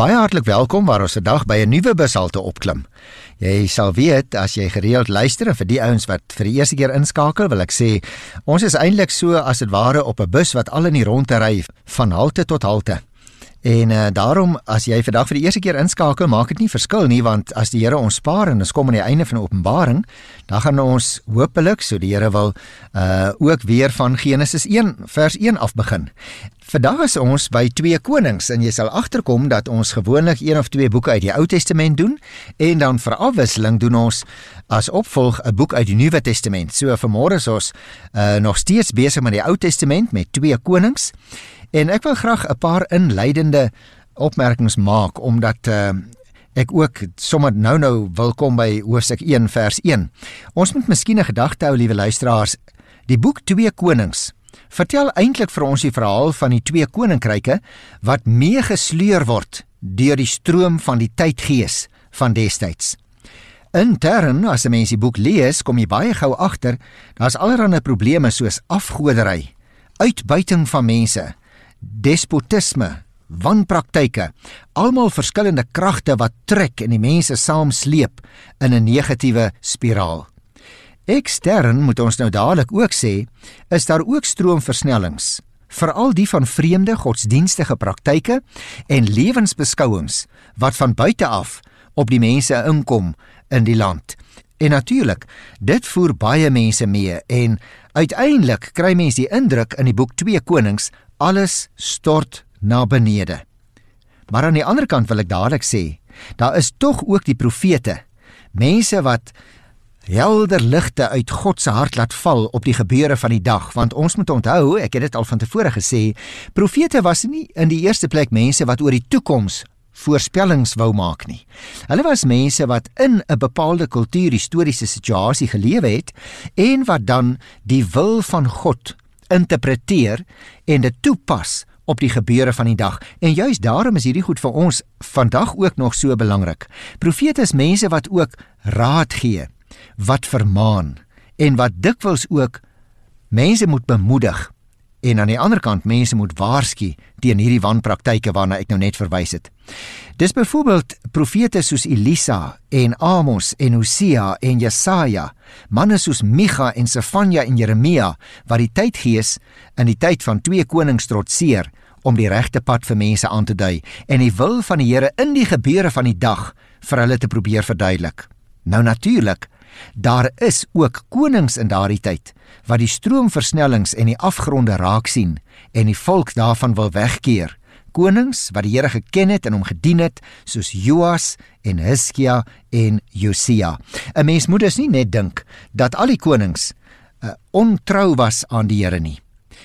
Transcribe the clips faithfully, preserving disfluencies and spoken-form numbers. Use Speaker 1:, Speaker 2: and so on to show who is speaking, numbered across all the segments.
Speaker 1: Baie hartlik welkom waar ons vandag by 'n nuwe bushalte opklim. Jy sal weet, as jy gereeld luister, en vir die ouens wat vir die eerste keer inskakel, wil ek sê, ons is eintlik so as dit ware op 'n bus wat al in die rondte ry, van halte tot halte. En uh, daarom, as jy vandag vir die eerste keer inskakel, maak dit nie verskil nie, want as die Here ons spaar en ons kom aan die einde van die Openbaring, dan gaan ons hopelik, so die Here wil, uh, ook weer van Genesis een, vers een af begin. Vandag is ons by twee Konings, en jy sal agterkom dat ons gewoonlik een of twee boeke uit die Ou Testament doen, en dan vir afwisseling doen ons as opvolg 'n boek uit die Nuwe Testament. So vanmôre is ons uh, nog steeds besig met die Ou Testament, met twee Konings, en ek wil graag 'n paar inleidende opmerkings maak, omdat uh, ek ook sommer nou nou wil kom by hoofstuk een vers een. Ons moet miskien 'n gedagte hou, liewe luisteraars, die boek twee Konings vertel eintlik vir ons die verhaal van die twee koninkryke wat meegesleur word deur die stroom van die tydgees van destyds. Intern, as 'n mens die boek lees, kom jy baie gou agter, daar's allerlei probleme soos afgodery, uitbuiting van mense, despotisme, wanpraktyke, almal verskillende kragte wat trek en die mense saam sleep in 'n negatiewe spiraal. Ekstern, moet ons nou dadelik ook sê, is daar ook stroomversnellings, veral die van vreemde godsdienstige praktyke en lewensbeskouings wat van buite af op die mense inkom in die land. En natuurlik, dit voer baie mense mee en uiteindelik kry mens die indruk in die boek twee Konings, alles stort na benede. Maar aan die ander kant wil ek dadelik sê, daar is tog ook die profete, mense wat helder ligte uit God se hart laat val op die gebeure van die dag, want ons moet onthou, ek het dit al van tevore gesê, profete was nie in die eerste plek mense wat oor die toekoms voorspellings wou maak nie. Hulle was mense wat in 'n bepaalde kultuur historiese situasie gelewe het en wat dan die wil van God interpreteer en dit toepas op die gebeure van die dag. En juist daarom is hierdie goed vir ons vandag ook nog so belangrik. Profete is mense wat ook raad gee, wat vermaan en wat dikwels ook mense moet bemoedig en aan die ander kant mense moet waarsku teen hierdie wanpraktyke waarna ek nou net verwys het. Dis byvoorbeeld profete soos Elisa en Amos en Hosea en Jesaja, manne soos Micha en Sefanja en Jeremia wat die tydgees in die tyd van twee konings trotseer om die regte pad vir mense aan te dui en die wil van die Here in die gebeure van die dag vir hulle te probeer verduidelik. Nou natuurlik, daar is ook konings in daardie tyd wat die stroomversnellings en die afgronde raak sien en die volk daarvan wil wegkeer. Konings wat die Here geken het en hom gedien het, soos Joas en Hiskia en Josia. 'n Mens moet dus nie net dink dat al die konings uh, ontrou was aan die Here nie.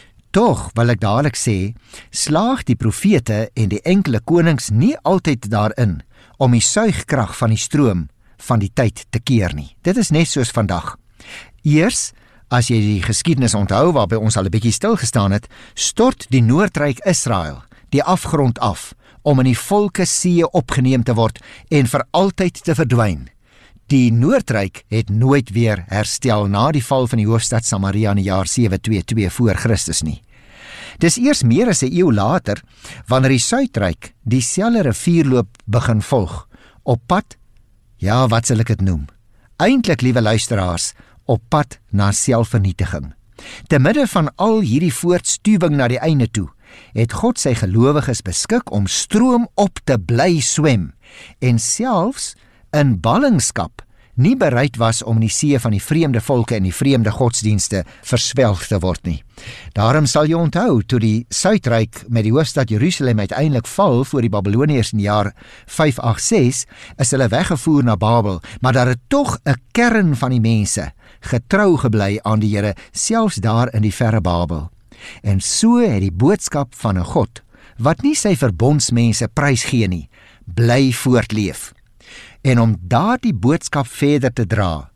Speaker 1: Tog wil ek dadelik sê, slaag die profete en die enkele konings nie altyd daarin om die suigkrag van die stroom van die tyd te keer nie. Dit is net soos vandag. Eers, as jy die geskiedenis onthou waarby ons al 'n bietjie stil gestaan het, stort die Noordryk Israel die afgrond af om in die volke see opgeneem te word en vir altyd te verdwyn. Die Noordryk het nooit weer herstel na die val van die hoofstad Samaria in die jaar sewe twee twee voor Christus nie. Dis eers meer as 'n eeu later, wanneer die Suidryk dieselfde rivierloop begin volg, op pad, ja, wat sal ek dit noem? Eintlik, liewe luisteraars, op pad na selfvernietiging. Te midde van al hierdie voortstuwing na die einde toe, het God sy gelowiges beskik om stroom op te bly swem en selfs in ballingskap nie bereid was om in die see van die vreemde volke en die vreemde godsdienste verswelg te word nie. Daarom sal jy onthou, toe die Suidryk met die hoofstad Jerusalem uiteindelik val voor die Babiloniërs in die jaar vyf agt ses, is hulle weggevoer na Babel, maar daar het tog 'n kern van die mense getrou gebly aan die Here, selfs daar in die verre Babel. En so het die boodskap van 'n God, wat nie sy verbondsmense prysgee nie, bly voortleef. En om daardie boodskap verder te dra,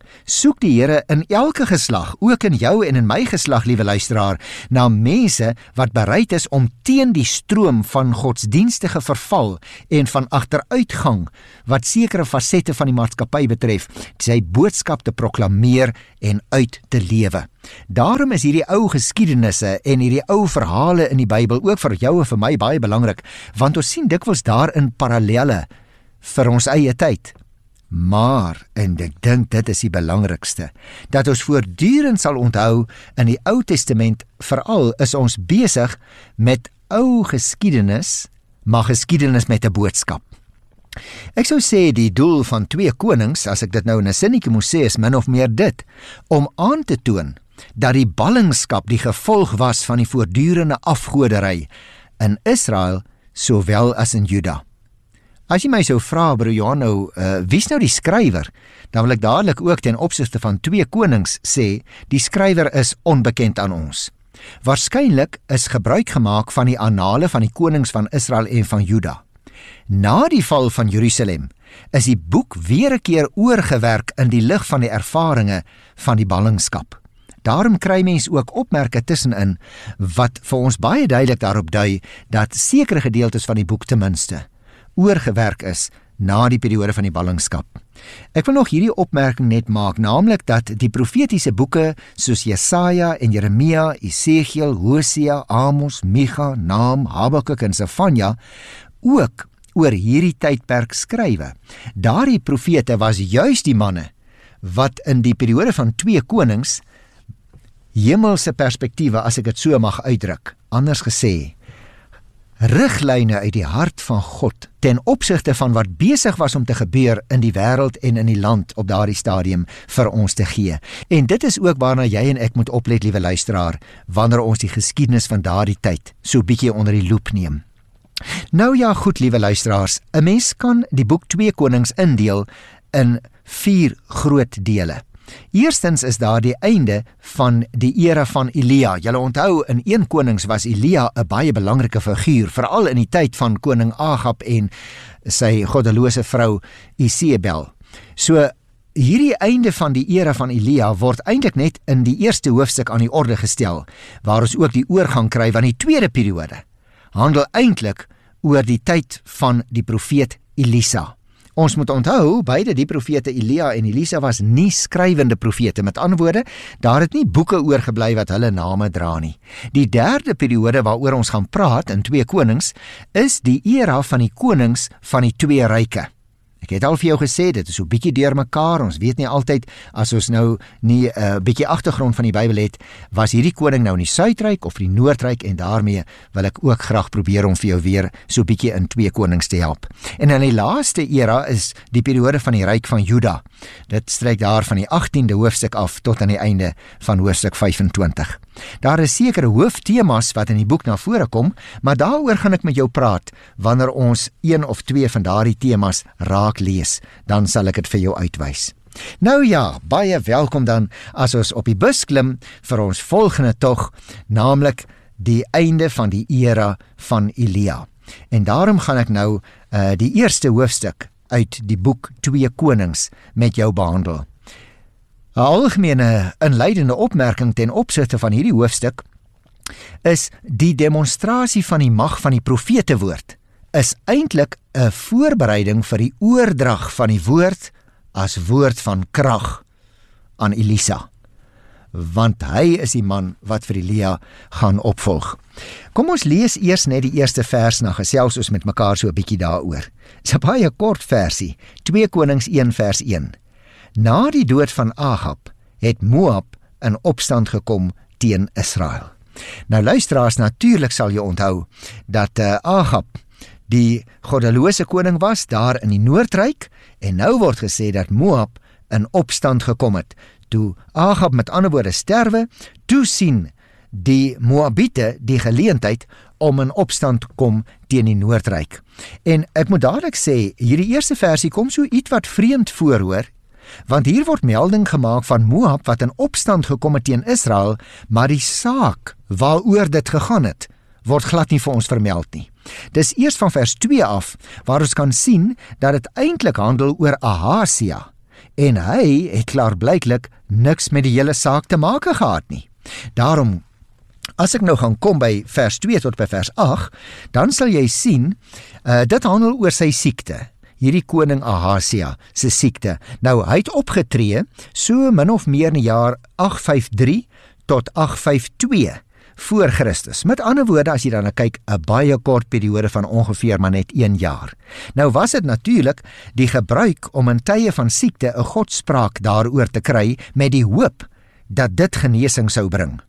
Speaker 1: soek die Here in elke geslag, ook in jou en in my geslag, liewe luisteraar, na mense wat bereid is om teen die stroom van godsdienstige verval en van agteruitgang, wat sekere fasette van die maatskappy betref, sy boodskap te proklameer en uit te lewe. Daarom is hierdie ou geskiedenisse en hierdie ou verhale in die Bybel ook vir jou en vir my baie belangrik, want ons sien dikwels daarin parallelle vir ons eie tyd. Maar, en ek dink dit is die belangrikste, dat ons voortdurend sal onthou, in die Ou Testament veral is ons besig met ou geskiedenis, maar geskiedenis met 'n boodskap. Ek sou sê die doel van twee konings, as ek dit nou in 'n sinnetjie moet sê, is min of meer dit, om aan te toon dat die ballingskap die gevolg was van die voortdurende afgodery in Israel sowel as in Juda. As jy my sou vra, broer Johan, nou, uh, wie's nou die skrywer, dan wil ek dadelik ook ten opsigte van twee konings sê, die skrywer is onbekend aan ons. Waarskynlik is gebruik gemaak van die annale van die konings van Israel en van Juda. Na die val van Jerusalem is die boek weer 'n keer oorgewerk in die lig van die ervarings van die ballingskap. Daarom kry mens ook opmerke tussenin wat vir ons baie duidelik daarop dui dat sekere gedeeltes van die boek ten minste oorgewerk is na die periode van die ballingskap. Ek wil nog hierdie opmerking net maak, naamlik dat die profetiese boeke soos Jesaja en Jeremia, Esegiel, Hosea, Amos, Micha, Naam, Habakuk en Sefanja ook oor hierdie tydperk skrywe. Daardie profete was juis die manne wat in die periode van twee konings hemelse perspektiewe, as ek dit so mag uitdruk, anders gesê, riglyne uit die hart van God ten opsigte van wat besig was om te gebeur in die wêreld en in die land op daardie stadium vir ons te gee. En dit is ook waarna jy en ek moet oplet, liewe luisteraar, wanneer ons die geskiedenis van daardie tyd so bietjie onder die loep neem. Nou ja, goed, liewe luisteraars, 'n mens kan die boek twee konings indeel in vier groot dele. Eerstens is daar die einde van die era van Elia. Julle onthou, in een konings was Elia 'n baie belangrike figuur, veral in die tyd van koning Agab en sy goddelose vrou Isebel. So, hierdie einde van die era van Elia word eintlik net in die eerste hoofstuk aan die orde gestel, waar ons ook die oorgang kry van die tweede periode. Handel eintlik oor die tyd van die profeet Elisa. Ons moet onthou, beide die profete Elia en Elisa was nie skrywende profete, met ander woorde, daar het nie boeke oorgebly wat hulle name dra nie. Die derde periode waaroor ons gaan praat in twee konings, is die era van die konings van die twee ryke. Ek het al vir jou gesê, dit is so bietjie deur mekaar, ons weet nie altyd, as ons nou nie 'n uh, bietjie agtergrond van die Bybel het, was hierdie koning nou in die Suidryk of die Noordryk, en daarmee wil ek ook graag probeer om vir jou weer so bietjie in twee konings te help. En in die laaste era is die periode van die ryk van Juda. Dit strek daar van die agtiende hoofstuk af tot aan die einde van hoofstuk vyf-en-twintig. Daar is sekere hooftemas wat in die boek na vore kom, maar daaroor gaan ek met jou praat wanneer ons een of twee van daardie temas raak lees, dan sal ek dit vir jou uitwys. Nou ja, baie welkom dan as ons op die bus klim vir ons volgende tog, naamlik die einde van die era van Elia. En daarom gaan ek nou uh, die eerste hoofstuk uit die boek twee konings met jou behandel. 'n Algemene inleidende opmerking ten opsigte van hierdie hoofstuk is die demonstrasie van die mag van die profetewoord is eintlik 'n voorbereiding vir die oordrag van die woord as woord van krag aan Elisa, want hy is die man wat vir Elia gaan opvolg. Kom ons lees eers net die eerste vers, na gesels ons met mekaar so 'n bietjie daaroor. Dis 'n baie kort versie, twee konings een vers een. Na die dood van Agab het Moab in opstand gekom teen Israel. Nou luisteraars, natuurlik sal jy onthou dat uh, Agab die goddelose koning was daar in die Noordryk, en nou word gesê dat Moab in opstand gekom het. Toe Agab met ander woorde sterwe, toe sien die Moabiete die geleentheid om in opstand te kom teen die Noordryk. En ek moet dadelik sê, hierdie eerste versie kom so iets wat vreemd voor, hoor, want hier word melding gemaak van Moab wat in opstand gekom het teen Israel, maar die saak waaroor dit gegaan het, word glad nie vir ons vermeld nie. Dis eers van vers twee af, waar ons kan sien dat dit eintlik handel oor Ahasia, en hy het klaarblyklik niks met die hele saak te maak gehad nie. Daarom, as ek nou gaan kom by vers twee tot by vers agt, dan sal jy sien, uh, dit handel oor sy siekte, hierdie koning Ahasia se siekte. Nou, hy het opgetree, so min of meer in die jaar agt vyf drie tot agt vyf twee voor Christus. Met ander woorde, as jy dan kyk, 'n baie kort periode van ongeveer maar net een jaar. Nou was dit natuurlik die gebruik om in tye van siekte 'n godspraak daaroor te kry met die hoop dat dit genesing sou bring.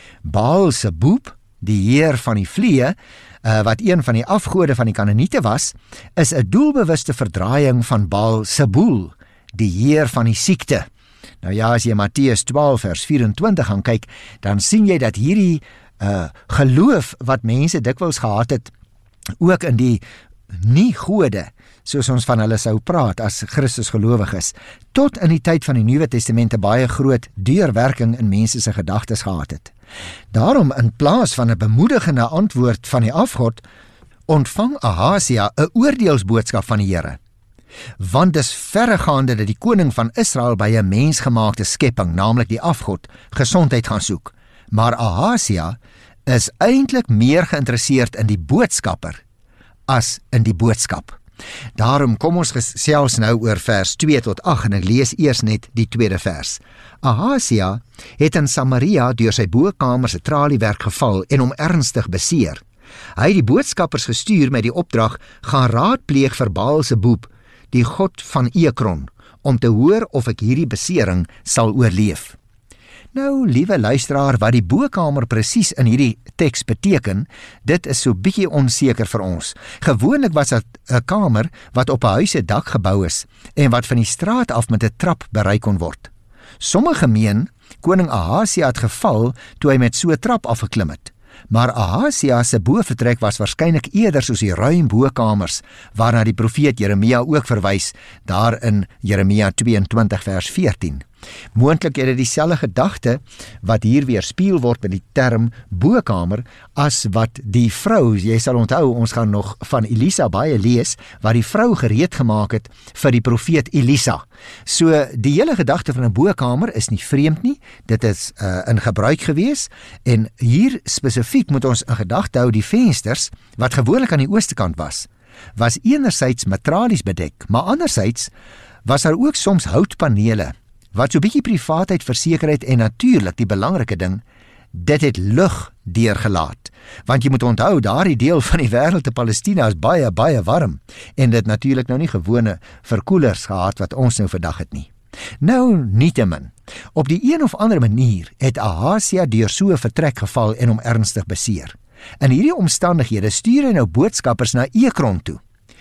Speaker 1: Baal-Zebub, die heer van die vliee, uh, wat een van die afgode van die Kanaaniete was, is 'n doelbewuste verdraaiing van Baal-Zebul, die heer van die siekte. Nou ja, as jy Matteus twaalf vers vyf-en-twintig gaan kyk, dan sien jy dat hierdie uh, geloof wat mense dikwels gehad het, ook in die nie gode, soos ons van hulle sou praat as Christus gelowig is, tot in die tyd van die Nuwe Testament 'n baie groot deurwerking in mense se gedagtes gehad het. Daarom, in plaas van 'n bemoedigende antwoord van die afgod, ontvang Ahasia 'n oordeelsboodskap van die Here. Want dis verregaande dat die koning van Israel by 'n mensgemaakte skepping, naamlik die afgod, gesondheid gaan soek. Maar Ahasia is eintlik meer geïnteresseerd in die boodskapper as in die boodskap. Daarom kom ons gesels nou oor vers twee tot agt en ek lees eers net die tweede vers. Ahasia het in Samaria deur sy bokamer se traliewerk geval en hom ernstig beseer. Hy het die boodskappers gestuur met die opdrag: gaan raadpleeg vir Baal-Zebub, die god van Ekron, om te hoor of ek hierdie besering sal oorleef. Nou, liewe luisteraar, wat die bokamer presies in hierdie teks beteken, dit is so bietjie onseker vir ons. Gewoonlik was dit 'n kamer wat op 'n huis se dak gebou is en wat van die straat af met 'n trap bereik kon word. Sommige meen koning Ahasia het geval toe hy met so 'n trap afgeklim het. Maar Ahasia se bovertrek was waarskynlik eerder soos die ruim bokamers waarna die profeet Jeremia ook verwys, daar in Jeremia tweeëntwintig vers veertien. Moontlik het dit dieselfde gedagte wat hier weerspieël word met die term bokamer as wat die vrou, jy sal onthou, ons gaan nog van Elisa baie lees, wat die vrou gereed gemaak het vir die profeet Elisa. So die hele gedagte van 'n bokamer is nie vreemd nie, dit is uh, in gebruik gewees, en hier spesifiek moet ons in gedagte hou die vensters, wat gewoonlik aan die ooste kant was, was enerzijds met tralies bedek, maar anderzijds was daar ook soms houtpanele, wat so bietjie privaatheid verseker het en natuurlik die belangrike ding, dit het lug deurgelaat. Want jy moet onthou, daardie deel van die wêreld te Palestina is baie, baie warm en dit natuurlik nou nie gewone verkoelers gehad wat ons nou vandag het nie. Nou, nietemin, op die een of ander manier het Ahasia deur so 'n vertrek geval en hom ernstig beseer. In hierdie omstandighede stuur hy nou boodskappers na Ekron toe.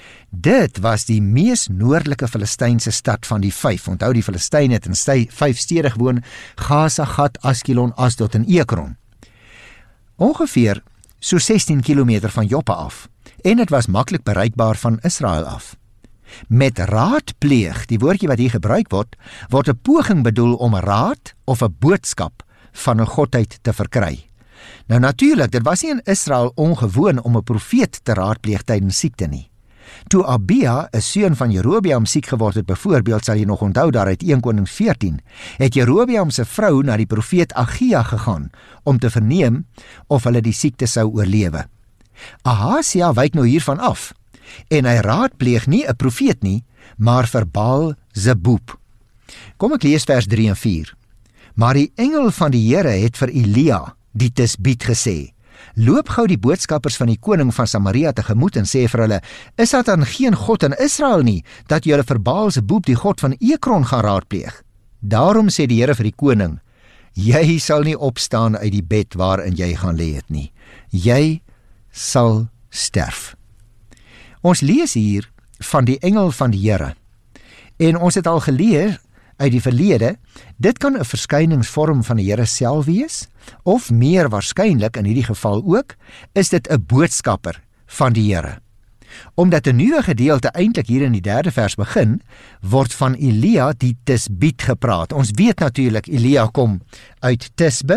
Speaker 1: Dit was die mees noordelike Filistynse stad van die vyf. Onthou, die Filistyne het in sty, vyf stede gewoon: Gaza, Gat, Askelon, Asdod en Ekron. Ongeveer so sestien kilometer van Joppe af, en dit was maklik bereikbaar van Israel af. Met raadpleeg, die woordjie wat hier gebruik word, word 'n poging bedoel om raad of 'n boodskap van 'n godheid te verkry. Nou natuurlik, dit was nie in Israel ongewoon om 'n profeet te raadpleeg tydens siekte nie. Toe Abia, 'n seun van Jerobeam, siek geword het, byvoorbeeld, sal jy nog onthou daar uit een Konings veertien, het Jerobeam se vrou na die profeet Agia gegaan om te verneem of hulle die siekte sou oorlewe. Ahasia wyk nou hiervan af en hy raadpleeg nie 'n profeet nie, maar vir Baal-Zebub. Kom ek lees vers drie en vier. Maar die engel van die Here het vir Elia, die Tisbiet, gesê: loop gou die boodskappers van die koning van Samaria tegemoet en sê vir hulle: is dat dan geen God in Israel nie, dat julle vir Baal-Zebub, die god van Ekron, gaan raadpleeg? Daarom sê die Here vir die koning: jy sal nie opstaan uit die bed waarin jy gaan lê het nie. Jy sal sterf. Ons lees hier van die engel van die Here. En ons het al geleer uit die verlede, dit kan 'n verskyningsvorm van die Here self wees, of meer waarskynlik in hierdie geval ook, is dit 'n boodskapper van die Here. Omdat 'n nuwe gedeelte eintlik hier in die derde vers begin, word van Elia die Tisbiet gepraat. Ons weet natuurlik, Elia kom uit Tisbe,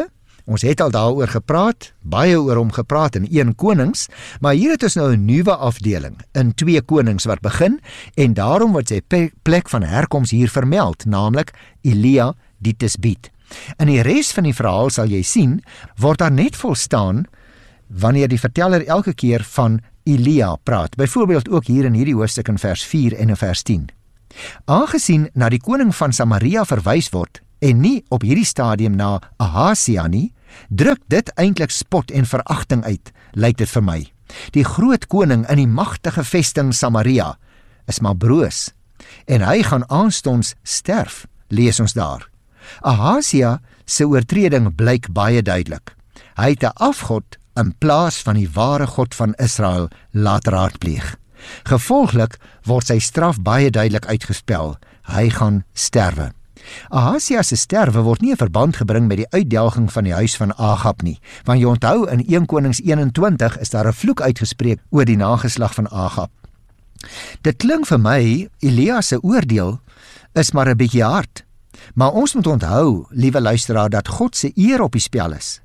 Speaker 1: Ons het al daaroor gepraat, baie oor hom gepraat in een Konings, maar hier het ons nou 'n nuwe afdeling in twee Konings wat begin, en daarom word sy plek van herkoms hier vermeld, naamlik Elia die Tisbiet. In die res van die verhaal sal jy sien, word daar net volstaan wanneer die verteller elke keer van Elia praat, byvoorbeeld ook hier in hierdie hoofstuk in vers vier en in vers tien. Aangesien na die koning van Samaria verwys word, en nie op hierdie stadium na Ahasia nie, druk dit eintlik spot en veragting uit, lyk dit vir my. Die groot koning in die magtige vesting Samaria is maar broos, en hy gaan aanstonds sterf, lees ons daar. Ahasia se oortreding blyk baie duidelik. Hy het 'n afgod in plaas van die ware God van Israel laat raadpleeg. Gevolglik word sy straf baie duidelik uitgespel. Hy gaan sterwe. Ahasia se sterwe word nie in verband gebring met die uitdelging van die huis van Agab nie, want jy onthou in een Konings eenentwintig is daar 'n vloek uitgespreek oor die nageslag van Agab. Dit klink vir my, Elia se oordeel is maar 'n bietjie hard, maar ons moet onthou, liewe luisteraar, dat God se eer op die spel is.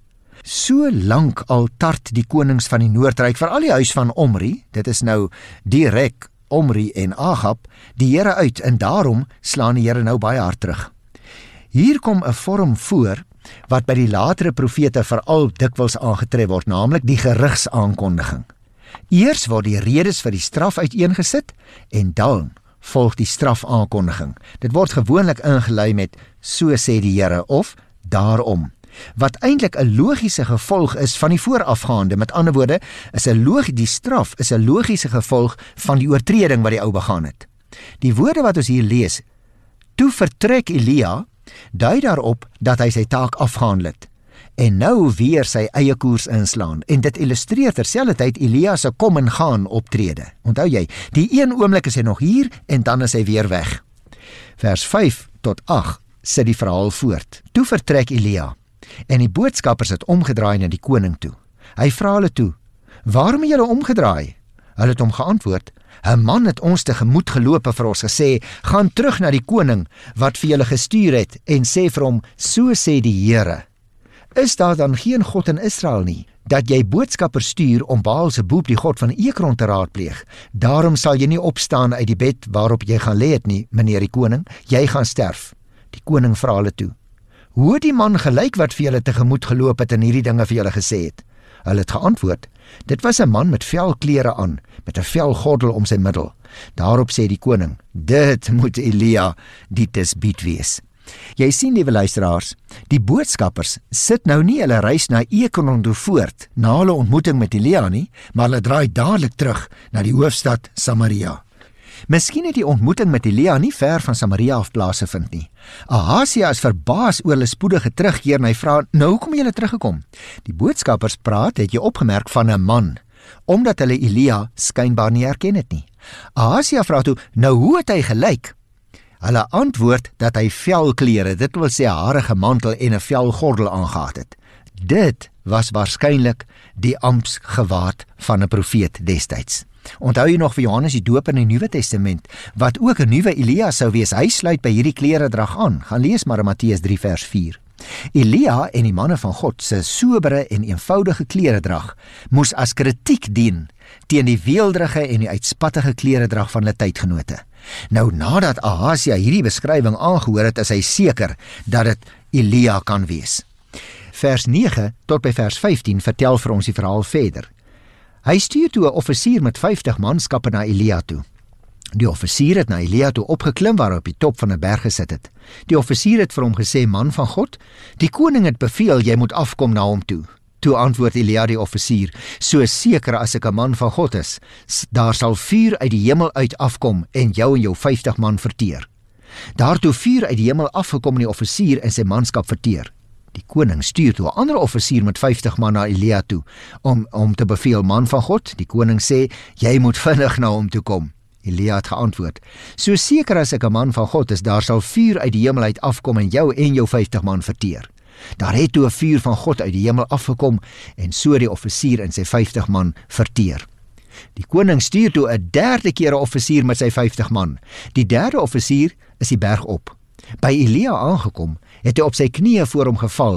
Speaker 1: So lank al tart die konings van die Noordryk, veral die huis van Omri, dit is nou direk Omri en Agab, die Here uit, en daarom slaan die Here nou baie hard terug. Hier kom 'n vorm voor wat by die latere profete veral dikwels aangetref word, naamlik die gerigsaankondiging. Eers word die redes vir die straf uiteengesit en dan volg die strafaankondiging. Dit word gewoonlik ingelei met so sê die Here of daarom, wat eintlik 'n logiese gevolg is van die voorafgaande. Met ander woorde, is 'n logie die straf is 'n logiese gevolg van die oortreding wat die ou begaan het. Die woorde wat ons hier lees, toe vertrek Elia, dui daarop dat hy sy taak afgehandel het en nou weer sy eie koers inslaan, en dit illustreer terselfdertyd Elia se kom en gaan optrede. Onthou jy, die een oomblik is hy nog hier en dan is hy weer weg. Vers vyf tot agt sit die verhaal voort. Toe vertrek Elia, en die boodskappers het omgedraai na die koning toe. Hy vra hulle toe, waarom het julle omgedraai? Hulle het hom geantwoord, 'n man het ons tegemoet geloop en vir ons gesê, gaan terug na die koning wat vir julle gestuur het en sê vir hom, so sê die Here. Is daar dan geen God in Israel nie, dat jy boodskappers stuur om Baal-Zebub die god van Ekron te raadpleeg? Daarom sal jy nie opstaan uit die bed waarop jy gaan lê het nie, meneer die koning, jy gaan sterf. Die koning vra hulle toe, hoe het die man gelyk wat vir julle tegemoet geloop het en hierdie dinge vir julle gesê het? Hulle het geantwoord, dit was 'n man met velklere aan, met 'n velgordel om sy middel. Daarop sê die koning, dit moet Elia die Tisbiet wees. Jy sien, liewe luisteraars, die boodskappers sit nou nie hulle reis na Ekron toe voort, na hulle ontmoeting met Elia nie, maar hulle draai dadelik terug na die hoofstad Samaria. Miskien het die ontmoeting met Elia nie ver van Samaria af plaasgevind nie. Ahasia is verbaas oor hulle spoedige terugkeer en hy vra, nou hoekom het julle teruggekom? Die boodskappers praat, het jy opgemerk, van 'n man, omdat hulle Elia skynbaar nie herken het nie. Ahasia vra toe, nou hoe het hy gelyk? Hulle antwoord dat hy velklere, dit wil sê 'n harige mantel en 'n velgordel aangehad het. Dit was waarskynlik die amptsgewaad van 'n profeet destyds. Onthou jy nog vir Johannes die Doper in die Nuwe Testament, wat ook 'n nuwe Elia sou wees? Hy sluit by hierdie kleredrag aan. Gaan lees maar in Matteus drie vers vier. Elia en die manne van God se sobere en eenvoudige kleredrag moes as kritiek dien teen die weelderige en die uitspattige kleredrag van hulle tydgenote. Nou nadat Ahasia hierdie beskrywing aangehoor het, is hy seker dat dit Elia kan wees. Vers nege tot by vers vyftien vertel vir ons die verhaal verder. Hy stuur toe 'n offisier met vyftig manskappe na Elia toe. Die offisier het na Elia toe opgeklim waar hy op die top van 'n berg gesit het. Die offisier het vir hom gesê, man van God, die koning het beveel jy moet afkom na hom toe. Toe antwoord Elia die offisier, so seker as ek 'n man van God is, daar sal vuur uit die hemel uit afkom en jou en jou vyftig man verteer. Daartoe vuur uit die hemel afgekom en die offisier en sy manskap verteer. Die koning stuur toe 'n ander offisier met vyftig man na Elia toe, om, om te beveel, man van God, die koning sê, jy moet vinnig na hom toe kom. Elia het geantwoord, so seker as ek 'n man van God is, daar sal vuur uit die hemel uit afkom en jou en jou vyftig man verteer. Daar het toe 'n vuur van God uit die hemel afgekom en so die offisier en sy vyftig man verteer. Die koning stuur toe 'n derde keer 'n offisier met sy vyftig man. Die derde offisier is die berg op. By Elia aangekom, het hy op sy knieë voor hom geval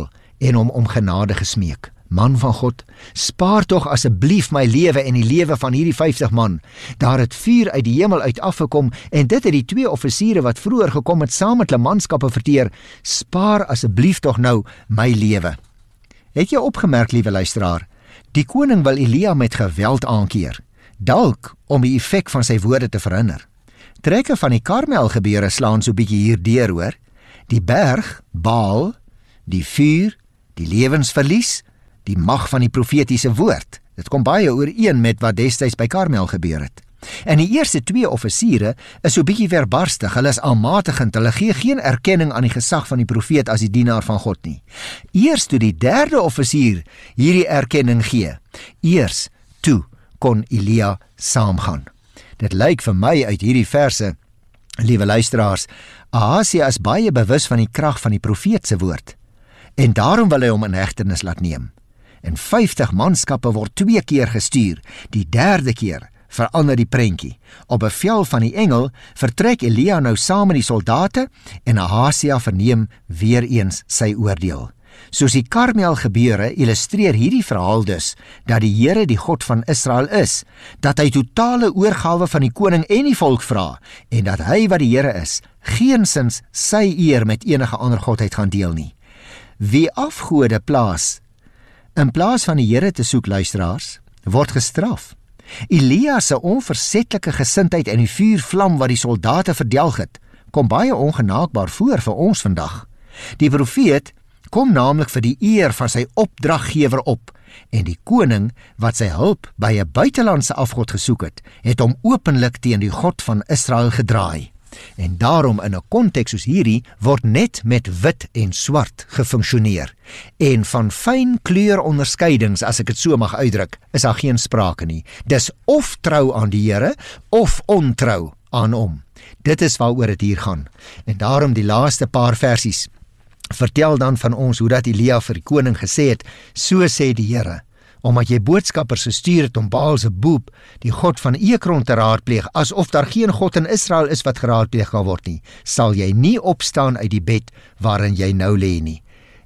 Speaker 1: en hom om genade gesmeek. Man van God, spaar tog asseblief my lewe en die lewe van hierdie vyftig man. Daar het vuur uit die hemel uit afgekom en dit het die twee offisiere wat vroeër gekom het saam met hulle manskappe verteer. Spaar asseblief tog nou my lewe. Het jy opgemerk, liewe luisteraar, die koning wil Elia met geweld aankeer, dalk om die effek van sy woorde te verhinder. Trekke van die Karmel gebeure slaan so bietjie hier deur hoor. Die berg, Baal, die vuur, die lewensverlies, die mag van die profetiese woord. Dit kom baie ooreen met wat destyds by Karmel gebeur het. En die eerste twee offisiere is so bietjie verbarstig, hulle is aanmatigend, hulle gee geen erkenning aan die gesag van die profeet as die dienaar van God nie. Eers toe die derde offisier hierdie erkenning gee, eers toe kon Elia saamgaan. Dit lyk vir my uit hierdie verse, liewe luisteraars, Ahasia is baie bewus van die krag van die profeet se woord, en daarom wil hy hom in hegtenis laat neem. En vyftig manskappe word twee keer gestuur, die derde keer verander die prentjie. Op bevel van die engel vertrek Elia nou saam met die soldate en Ahasia verneem weer eens sy oordeel. Soos die Karmel gebeure illustreer hierdie verhaal dus dat die Here die God van Israel is, dat hy totale oorgawe van die koning en die volk vra en dat hy wat die Here is, geensins sy eer met enige ander godheid gaan deel nie. Wie afgode plaas in plaas van die Here te soek, luisteraars, word gestraf. Elia se onversetlike gesindheid en die vuurvlam wat die soldate verdelg het, kom baie ongenaakbaar voor vir ons vandag. Die profeet kom naamlik vir die eer van sy opdraggewer op, en die koning wat sy hulp by 'n buitelandse afgod gesoek het, het hom openlik teen die God van Israel gedraai. En daarom in 'n konteks soos hierdie word net met wit en swart gefunksioneer. En van fyn kleuronderskeidings, as ek dit so mag uitdruk, is daar geen sprake nie. Dis of trou aan die Here, of ontrou aan hom. Dit is waaroor dit hier gaan. En daarom die laaste paar versies vertel dan van ons hoe dat Elia vir die koning gesê het, so sê die Here, omdat jy boodskappers gestuur het om Baal se boep, die God van Ekron te raadpleeg, asof daar geen God in Israel is wat geraadpleeg kan word nie, sal jy nie opstaan uit die bed waarin jy nou lê nie.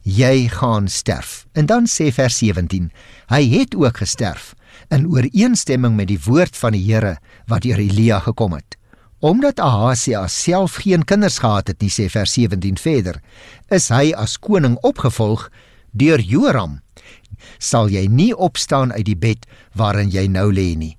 Speaker 1: Jy gaan sterf. En dan sê vers sewentien, hy het ook gesterf, in ooreenstemming met die woord van die Here wat deur Elia gekom het. Omdat Ahasia self geen kinders gehad het nie, sê vers sewentien verder, is hy as koning opgevolg deur Joram. Sal jy nie opstaan uit die bed waarin jy nou lê nie.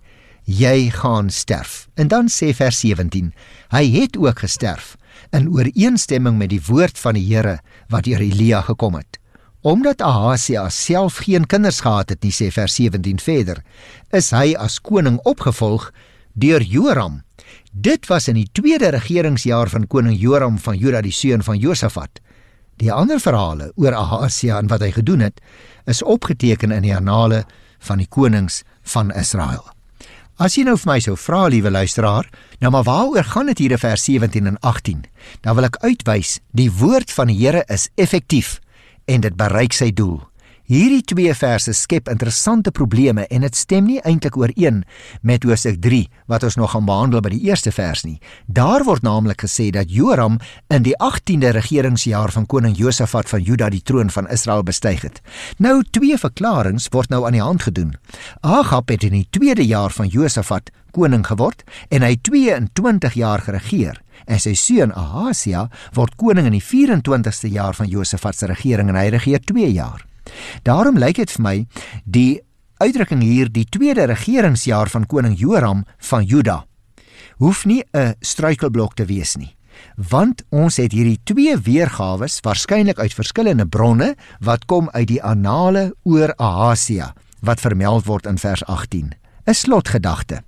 Speaker 1: Jy gaan sterf. En dan sê vers sewentien, hy het ook gesterf, in ooreenstemming met die woord van die Here wat deur Elia gekom het. Omdat Ahasia self geen kinders gehad het nie, sê vers sewentien verder, is hy as koning opgevolg deur Joram. Dit was in die tweede regeringsjaar van koning Joram van Juda, die seun van Josafat. Die ander verhale oor Ahasia en wat hy gedoen het, is opgeteken in die annale van die konings van Israel. As jy nou vir my sou vra, liewe luisteraar, nou maar waaroor gaan dit hier in vers sewentien en agttien? Dan wil ek uitwys, die woord van die Here is effektief en dit bereik sy doel. Hierdie twee verse skep interessante probleme en dit stem nie eintlik ooreen met hoofstuk drie wat ons nog gaan behandel by die eerste vers nie. Daar word naamlik gesê dat Joram in die agtiende regeringsjaar van koning Josafat van Juda die troon van Israel bestyg het. Nou twee verklaringe word nou aan die hand gedoen. Agab het in die tweede jaar van Josafat koning geword en hy tweeëntwintig jaar geregeer. En sy seun Ahasia word koning in die vyf-en-twintigste jaar van Josafat se regering en hy regeer twee jaar. Daarom lyk dit vir my, die uitdrukking hier, die tweede regeringsjaar van koning Joram van Juda, hoef nie 'n struikelblok te wees nie, want ons het hierdie twee weergawes, waarskynlik uit verskillende bronne, wat kom uit die annale oor Ahasia, wat vermeld word in vers agttien. 'n Slotgedagte.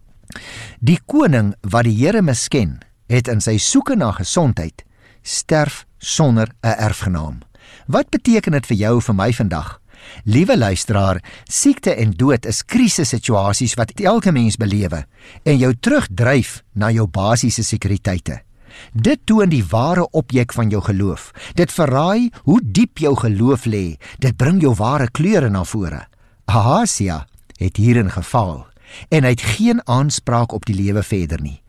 Speaker 1: Die koning wat die Here misken, het in sy soeke na gesondheid, sterf sonder 'n erfgenaam. Wat beteken dit vir jou en vir my vandag? Liewe luisteraar, siekte en dood is krisissituasies wat elke mens belewe en jou terugdryf na jou basiese sekuriteite. Dit toon die ware objek van jou geloof. Dit verraai hoe diep jou geloof lê. Dit bring jou ware kleure na vore. Ahasia het hierin gefaal en hy het geen aanspraak op die lewe verder nie.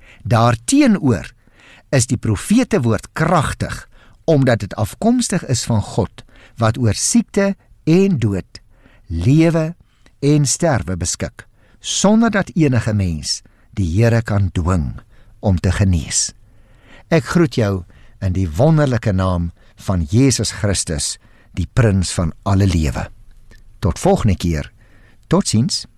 Speaker 1: Daarteenoor is die profete woord kragtig, omdat dit afkomstig is van God wat oor siekte en dood, lewe en sterwe beskik, sonder dat enige mens die Here kan dwing om te genees. Ek groet jou in die wonderlike naam van Jesus Christus, die Prins van alle lewe. Tot volgende keer. Totsiens.